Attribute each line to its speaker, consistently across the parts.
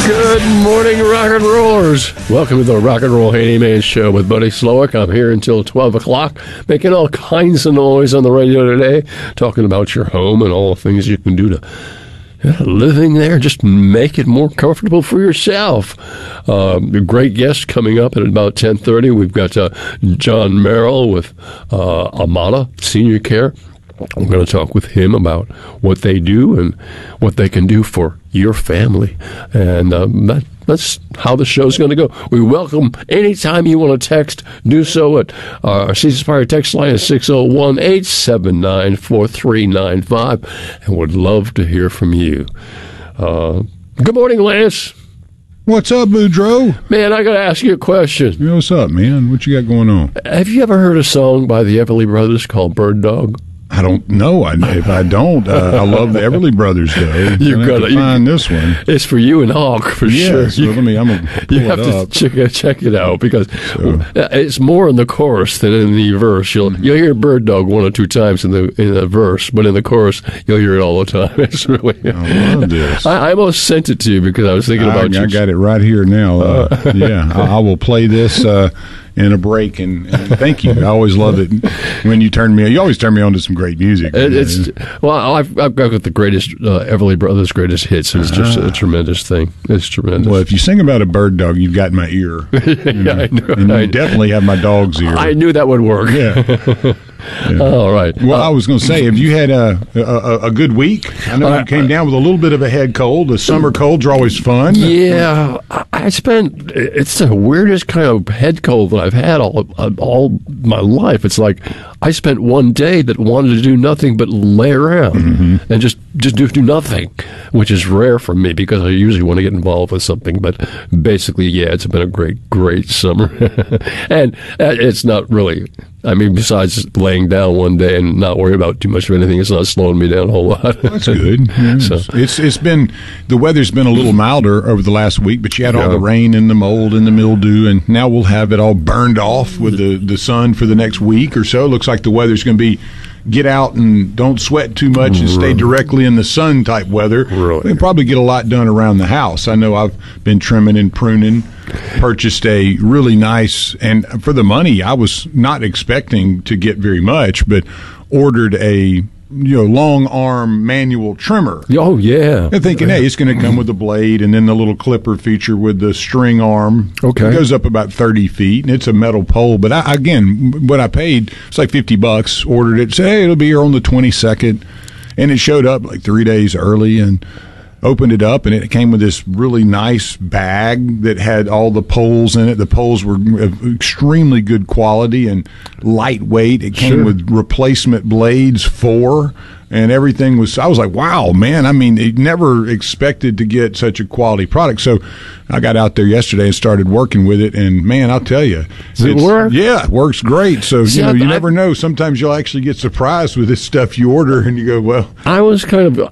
Speaker 1: Good morning, rock and rollers. Welcome to the Rock and Roll Handyman Show with Buddy Slowick. I'm here until 12 o'clock, making all kinds of noise on the radio today, talking about your home and all the things you can do to living there. Just make it more comfortable for yourself. A great guest coming up at about 10:30. We've got John Merrill with Amada Senior Care. I'm going to talk with him about what they do and what they can do for your family. And that's how the show's going to go. We welcome anytime you want to text, do so at our ceasefire text line is 601-879-4395. And would love to hear from you. Good morning, Lance.
Speaker 2: What's up, Boudreaux?
Speaker 1: Man, I got to ask you a question.
Speaker 2: Hey, what's up, man? What you got going on?
Speaker 1: Have you ever heard a song by the Everly Brothers called Bird Dog?
Speaker 2: I don't know. If I don't, I love the Everly Brothers, though.
Speaker 1: You've got to
Speaker 2: find this one.
Speaker 1: It's for you and Hawk, for sure.
Speaker 2: So I'm going to pull it up.
Speaker 1: To check it out, because it's more in the chorus than in the verse. You'll hear Bird Dog one or two times in the verse, but in the chorus, you'll hear it all the time. It's really.
Speaker 2: I love this.
Speaker 1: I almost sent it to you because I was thinking about you.
Speaker 2: I got it right here now. Yeah, I will play this in a break, and thank you. I always love it when you turn me. You always turn me on to some great music.
Speaker 1: I've got the greatest Everly Brothers greatest hits, and it's just a tremendous thing. It's tremendous.
Speaker 2: Well, if you sing about a bird dog, you've got my ear.
Speaker 1: Yeah, I know.
Speaker 2: And you definitely have my dog's ear.
Speaker 1: I knew that would work.
Speaker 2: Yeah. Yeah.
Speaker 1: All right.
Speaker 2: Well, I was going to say, have you had a good week? I know you came down with a little bit of a head cold. The summer colds are always fun.
Speaker 1: Yeah, it's the weirdest kind of head cold that I've had all my life. It's like I spent one day that wanted to do nothing but lay around and just do nothing, which is rare for me because I usually want to get involved with something. But basically, yeah, it's been a great summer. And it's not really, I mean, besides laying down one day and not worry about too much of anything, it's not slowing me down a whole lot.
Speaker 2: That's good. Yeah. So it's been, the weather's been a little milder over the last week, but you had all the rain and the mold and the mildew, and now we'll have it all burned off with the sun for the next week or so. It looks like the weather's going to be get out and don't sweat too much and stay directly in the sun type weather.
Speaker 1: Really?
Speaker 2: We can probably get a lot done around the house. I know I've been trimming and pruning, purchased a really nice, and for the money, I was not expecting to get very much, but ordered a long arm manual trimmer.
Speaker 1: Oh, yeah.
Speaker 2: And thinking, hey, it's going to come with a blade and then the little clipper feature with the string arm.
Speaker 1: Okay.
Speaker 2: It goes up about 30 feet, and it's a metal pole. But what I paid, it's like $50. Ordered it, said, hey, it'll be here on the 22nd. And it showed up like 3 days early, and opened it up, and it came with this really nice bag that had all the poles in it. The poles were of extremely good quality and lightweight. It came with replacement blades and everything was, I was like, wow, man. I mean, I never expected to get such a quality product. So I got out there yesterday and started working with it, and man, I'll tell you.
Speaker 1: Does it work?
Speaker 2: Yeah, it works great. So, you never know. Sometimes you'll actually get surprised with this stuff you order, and you go, well.
Speaker 1: I've always been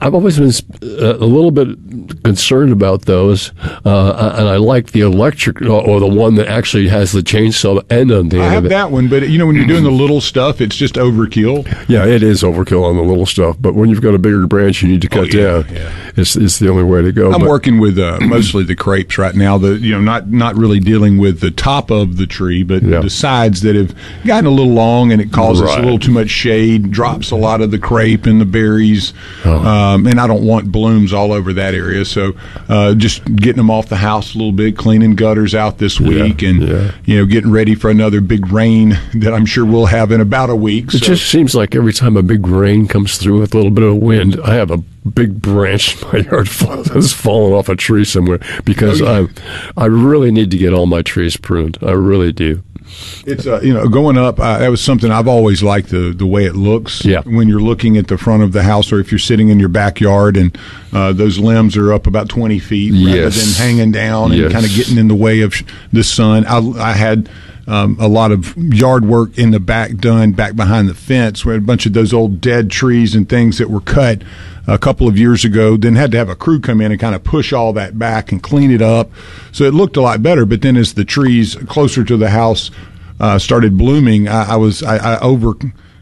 Speaker 1: a little bit concerned about those, and I like the electric, or the one that actually has the chainsaw end on the end of it.
Speaker 2: I have that one, but when you're doing the little stuff, it's just overkill.
Speaker 1: Yeah, it is overkill on the little stuff. But when you've got a bigger branch you need to cut down, it's the only way to go.
Speaker 2: I'm working with mostly the crepes right now. Not really dealing with the top of the tree, but the sides that have gotten a little long, and it causes a little too much shade, drops a lot of the crepe and the berries, and I don't want blooms all over that area. So just getting them off the house a little bit, cleaning gutters out this week, and getting ready for another big rain that I'm sure we'll have in about a week.
Speaker 1: It just seems like every time a big rain comes through with a little bit of wind, I have a big branch in my yard that's fallen off a tree somewhere, because I really need to get all my trees pruned. I really do.
Speaker 2: It's going up. That was something I've always liked, the way it looks.
Speaker 1: Yeah.
Speaker 2: When you're looking at the front of the house, or if you're sitting in your backyard and those limbs are up about 20 feet rather than hanging down and kind of getting in the way of the sun. I had a lot of yard work in the back done back behind the fence, where a bunch of those old dead trees and things that were cut a couple of years ago, then had to have a crew come in and kind of push all that back and clean it up. So it looked a lot better. But then as the trees closer to the house started blooming, I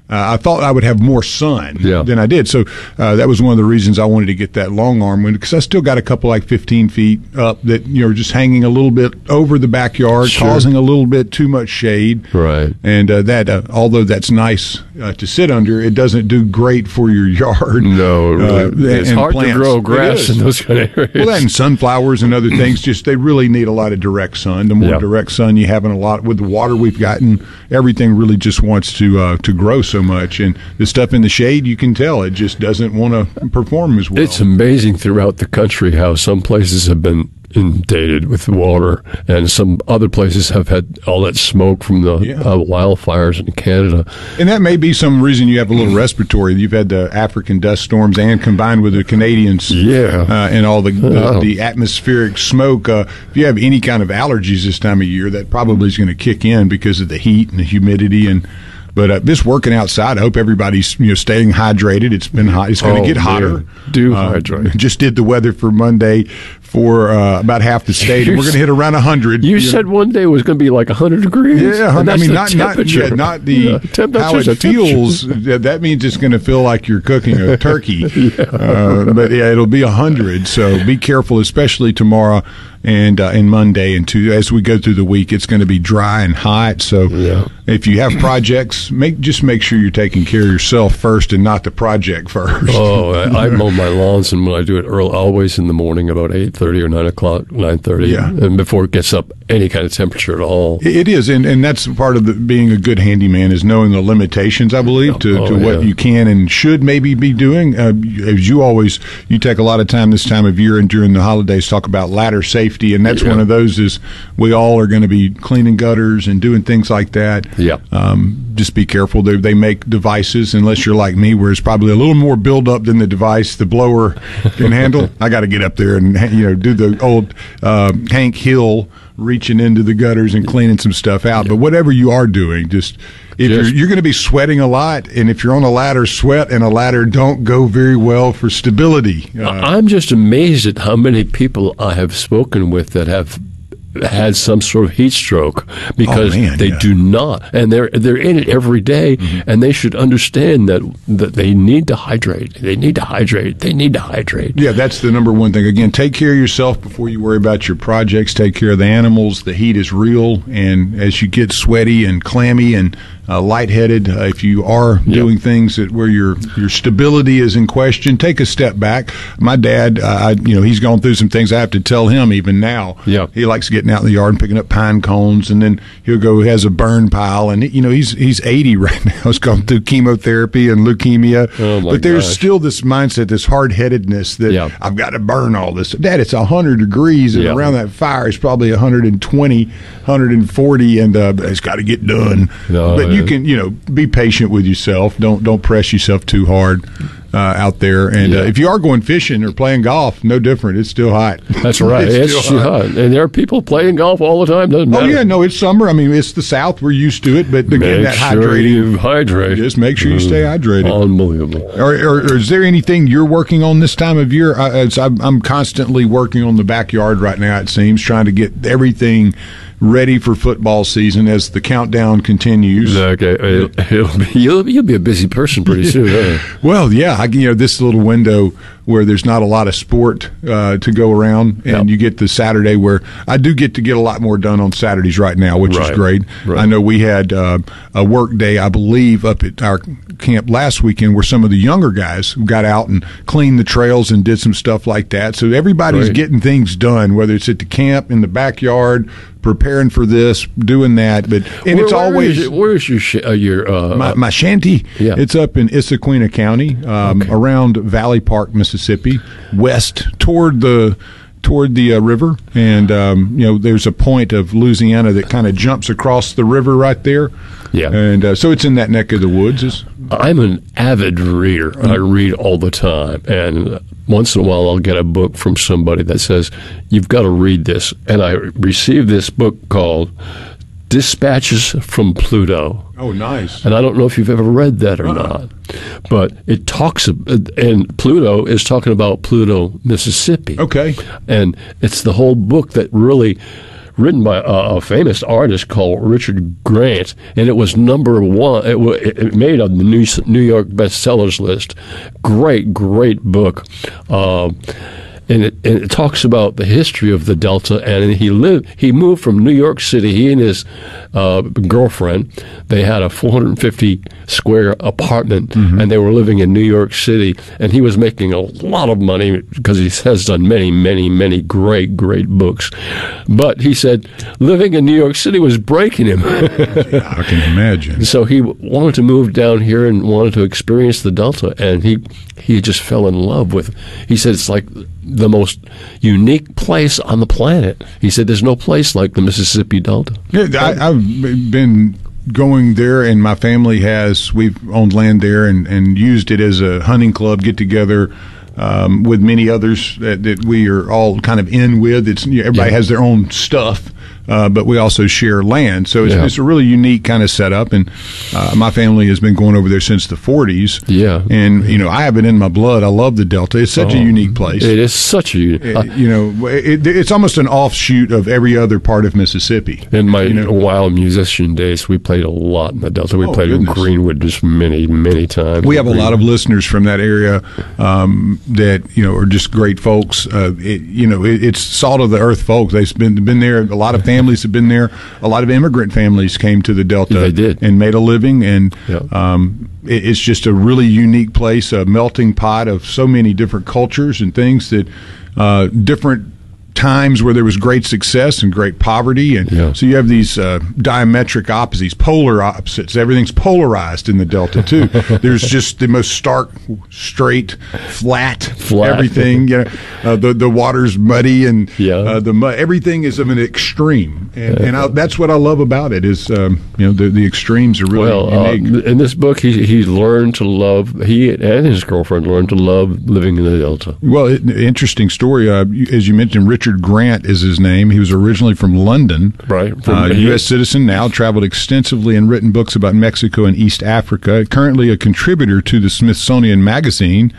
Speaker 2: I thought I would have more sun than I did. So that was one of the reasons I wanted to get that long arm one, because I still got a couple like 15 feet up that, are just hanging a little bit over the backyard, causing a little bit too much shade.
Speaker 1: Right.
Speaker 2: And that, although that's nice to sit under, it doesn't do great for your yard.
Speaker 1: No, it's hard to grow grass in those kind of areas.
Speaker 2: Well, that and sunflowers and other things, they really need a lot of direct sun. The more direct sun you have, in a lot with the water we've gotten, everything really just wants to grow so much. And the stuff in the shade, you can tell it just doesn't want to perform as well.
Speaker 1: It's amazing throughout the country how some places have been inundated with water, and some other places have had all that smoke from the wildfires in Canada.
Speaker 2: And that may be some reason you have a little respiratory. You've had the African dust storms, and combined with the Canadians, and all the atmospheric smoke. If you have any kind of allergies this time of year, that probably is going to kick in because of the heat and the humidity. But just working outside, I hope everybody's staying hydrated. It's been hot. It's going to get hotter.
Speaker 1: Do hydrate.
Speaker 2: Just did the weather for Monday for about half the state, and we're going to hit around 100.
Speaker 1: You said one day it was going to be like 100 degrees.
Speaker 2: Yeah, I mean not the how it feels. That means it's going to feel like you're cooking a turkey. But it'll be 100. So be careful, especially tomorrow and Monday, and as we go through the week, it's going to be dry and hot. So if you have projects, just make sure you're taking care of yourself first and not the project first.
Speaker 1: Oh, I mow my lawns, and when I do it early, always in the morning, about 8:30 or 9 o'clock, 9:30, and before it gets up any kind of temperature at all.
Speaker 2: It is, and that's part of being a good handyman, is knowing the limitations, I believe, to what you can and should maybe be doing. As you take a lot of time this time of year and during the holidays, talk about ladder safety. And that's one of those is we all are going to be cleaning gutters and doing things like that. Just be careful. They make devices, unless you're like me, where it's probably a little more buildup than the device the blower can handle. I got to get up there and do the old Hank Hill reaching into the gutters and cleaning some stuff out. But whatever you are doing, you're going to be sweating a lot, and if you're on a ladder, sweat and a ladder don't go very well for stability.
Speaker 1: I'm just amazed at how many people I have spoken with that have had some sort of heat stroke because they do not, and they're in it every day, and they should understand that they need to hydrate. They need to hydrate. They need to hydrate.
Speaker 2: Yeah, that's the number one thing. Again, take care of yourself before you worry about your projects. Take care of the animals. The heat is real, and as you get sweaty and clammy and lightheaded, if you are doing things where your stability is in question, take a step back. My dad, he's gone through some things. I have to tell him even now. He likes getting out in the yard and picking up pine cones, and then he has a burn pile, and he's 80 right now. He's gone through chemotherapy and leukemia, but there's still this mindset, this hard-headedness that I've got to burn all this. Dad, it's 100 degrees, and around that fire it's probably 120, 140, and it's got to get done. But you can, be patient with yourself. Don't press yourself too hard out there. And if you are going fishing or playing golf, no different. It's still hot.
Speaker 1: That's right. It's still hot. And there are people playing golf all the time. Doesn't matter.
Speaker 2: Oh, yeah. No, it's summer. I mean, it's the South. We're used to it. But again, that hydrating.
Speaker 1: You hydrate.
Speaker 2: Just make sure you stay hydrated.
Speaker 1: Unbelievable.
Speaker 2: Or is there anything you're working on this time of year? I'm constantly working on the backyard right now, it seems, trying to get everything ready for football season as the countdown continues.
Speaker 1: Okay, you'll be a busy person pretty soon. Huh?
Speaker 2: Well, yeah, this little window where there's not a lot of sport to go around, and you get the Saturday where I do get to get a lot more done on Saturdays right now, which is great. I know we had a work day, I believe, up at our camp last weekend where some of the younger guys got out and cleaned the trails and did some stuff like that. So everybody's getting things done, whether it's at the camp, in the backyard, preparing for this, doing that. But it's always
Speaker 1: where's your
Speaker 2: my shanty? Yeah. It's up in Issaquena County, around Valley Park, Mississippi, west toward the river, and there's a point of Louisiana that kind of jumps across the river right there. Yeah, and so it's in that neck of the woods.
Speaker 1: I'm an avid reader. I read all the time, and once in a while I'll get a book from somebody that says, you've got to read this. And I received this book called Dispatches from Pluto.
Speaker 2: Oh, nice.
Speaker 1: And I don't know if you've ever read that or not, but it talks, and Pluto is talking about Pluto, Mississippi.
Speaker 2: Okay.
Speaker 1: And it's the whole book that really written by a famous artist called Richard Grant, and it was number one. It made on the New York bestsellers list. Great book. And it talks about the history of the Delta, and he moved from New York City. He and his girlfriend, they had a 450 square apartment, and they were living in New York City. And he was making a lot of money because he has done many great books. But he said living in New York City was breaking him.
Speaker 2: I can imagine.
Speaker 1: So he wanted to move down here and wanted to experience the Delta, and he just fell in love with. He said it's like the most unique place on the planet. He said there's no place like the Mississippi Delta.
Speaker 2: Yeah, I've been going there, and my family we've owned land there and used it as a hunting club, get together with many others that we are all kind of in with. Everybody has their own stuff. But we also share land. So it's a really unique kind of setup. And my family has been going over there since the 40s.
Speaker 1: Yeah.
Speaker 2: And, I have it in my blood. I love the Delta. It's such a unique place.
Speaker 1: It is such a unique
Speaker 2: it's almost an offshoot of every other part of Mississippi.
Speaker 1: In my wild musician days, we played a lot in the Delta. We played in Greenwood just many times.
Speaker 2: We have a lot of listeners from that area that, are just great folks. It's salt of the earth folks. They've been there. A lot of families have been there. A lot of immigrant families came to the Delta and made a living, and it's just a really unique place, a melting pot of so many different cultures and things that different times where there was great success and great poverty, and so you have these diametric opposites, polar opposites. Everything's polarized in the Delta too. There's just the most stark, straight, flat. Everything. The water's muddy, and the mud. Everything is of an extreme, and that's what I love about it. Is the extremes are really unique.
Speaker 1: In this book, he learned to love. He and his girlfriend learned to love living in the Delta.
Speaker 2: Well, interesting story. As you mentioned, Richard Grant is his name. He was originally from London.
Speaker 1: Right.
Speaker 2: U.S. citizen, now traveled extensively and written books about Mexico and East Africa. Currently a contributor to the Smithsonian Magazine.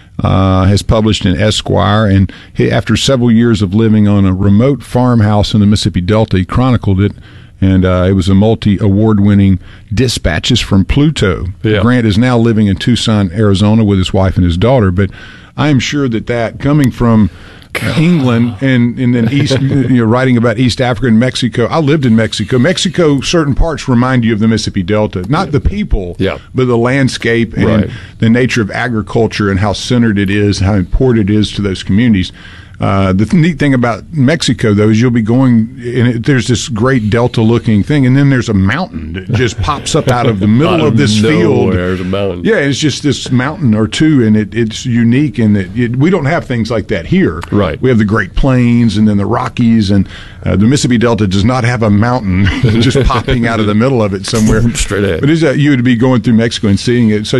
Speaker 2: Has published in Esquire. And after several years of living on a remote farmhouse in the Mississippi Delta, he chronicled it. And it was a multi-award-winning Dispatches from Pluto. Yeah. Grant is now living in Tucson, Arizona with his wife and his daughter. But I am sure that coming from England and then East, writing about East Africa and Mexico. I lived in Mexico. Mexico, certain parts remind you of the Mississippi Delta. Not the people, but the landscape and the nature of agriculture and how centered it is, how important it is to those communities. The neat thing about Mexico, though, is you'll be going, and there's this great delta-looking thing, and then there's a mountain that just pops up out of the middle of this field.
Speaker 1: There's a mountain.
Speaker 2: Yeah, it's just this mountain or two, and it's unique in that we don't have things like that here.
Speaker 1: Right.
Speaker 2: We have the Great Plains and then the Rockies, and the Mississippi Delta does not have a mountain just popping out of the middle of it somewhere.
Speaker 1: Straight ahead.
Speaker 2: But you would be going through Mexico and seeing it,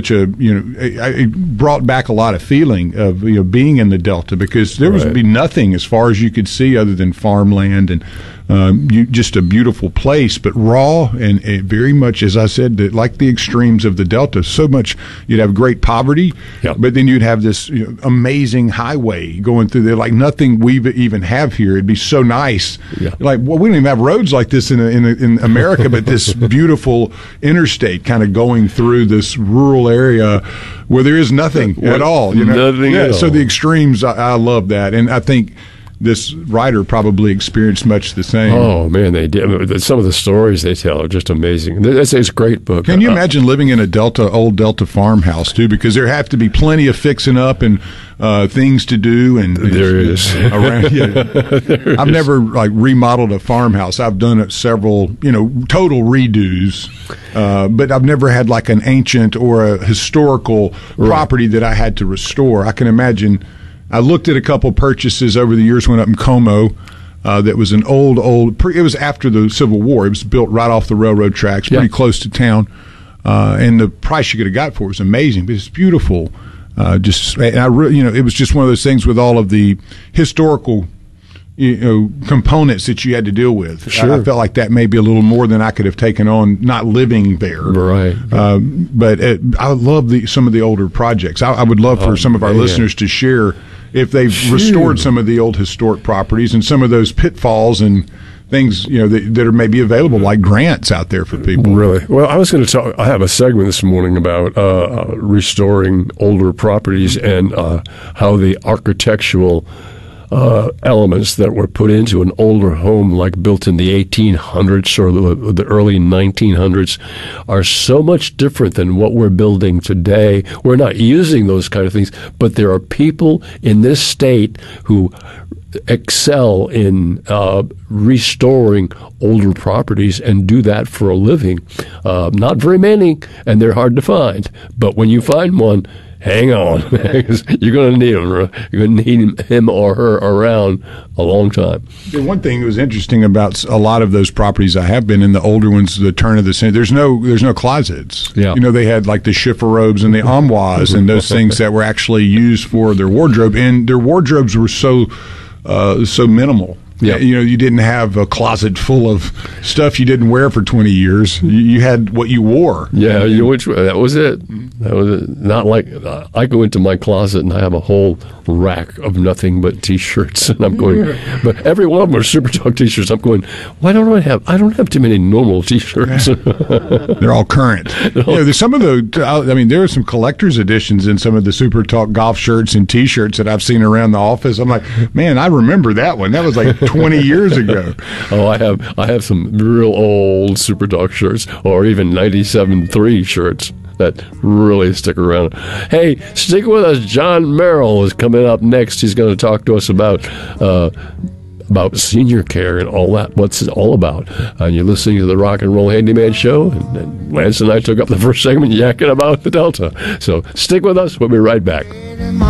Speaker 2: it brought back a lot of feeling of being in the Delta, because there would be nothing as far as you could see other than farmland and just a beautiful place, but raw and very much, as I said, like the extremes of the Delta. So much you'd have great poverty, but then you'd have this amazing highway going through there, like nothing we even have here. It'd be so nice. Yeah. Like, we don't even have roads like this in America, but this beautiful interstate kind of going through this rural area where there is nothing at all.
Speaker 1: Nothing at all.
Speaker 2: So the extremes, I love that, and I think this writer probably experienced much the same.
Speaker 1: Oh, man, they did. Some of the stories they tell are just amazing. It's a great book.
Speaker 2: Can you imagine living in old Delta farmhouse, too? Because there have to be plenty of fixing up and things to do. And
Speaker 1: there is.
Speaker 2: Around, I've never remodeled a farmhouse. I've done several, total redos. But I've never had an ancient or a historical property that I had to restore. I can imagine. I looked at a couple purchases over the years, went up in Como. That was an old. It was after the Civil War. It was built right off the railroad tracks, pretty close to town. And the price you could have got for it was amazing. But it's beautiful. It was just one of those things with all of the historical, components that you had to deal with.
Speaker 1: Sure.
Speaker 2: I felt like that may be a little more than I could have taken on not living there.
Speaker 1: Right.
Speaker 2: But I love some of the older projects. I would love for some of our listeners to share if they've restored some of the old historic properties and some of those pitfalls and things, that are maybe available, like grants out there for people.
Speaker 1: Really? Well, I was going to talk. I have a segment this morning about restoring older properties and how the architectural elements that were put into an older home, like built in the 1800s or the early 1900s, are so much different than what we're building today. We're not using those kind of things, but there are people in this state who excel in restoring older properties and do that for a living. Not very many, and they're hard to find. But when you find one, hang on, because you're going to need him. You're going to need him or her around a long time.
Speaker 2: The one thing that was interesting about a lot of those properties I have been in, the older ones, the turn of the century, there's no closets.
Speaker 1: Yeah.
Speaker 2: They had like the chiffon-robes and the armoires and those things that were actually used for their wardrobe, and their wardrobes were so minimal.
Speaker 1: Yeah.
Speaker 2: You didn't have a closet full of stuff you didn't wear for 20 years. You had what you wore.
Speaker 1: Yeah, that was it. That was it. Not like I go into my closet and I have a whole rack of nothing but T-shirts, and I'm going. But every one of them are Super Talk T-shirts. I'm going. Why don't I have? I don't have too many normal T-shirts.
Speaker 2: They're all current. There's some of there are some collector's editions in some of the Super Talk golf shirts and T-shirts that I've seen around the office. I'm like, man, I remember that one. That was like 20 years ago.
Speaker 1: Oh, I have some real old Super Talk shirts, or even 97.3 shirts that really stick around. Hey, stick with us. John Merrill is coming up next. He's going to talk to us about senior care and all that, what's it all about. And you're listening to the Rock and Roll Handyman Show, and Lance and I took up the first segment yakking about the Delta. So stick with us. We'll be right back.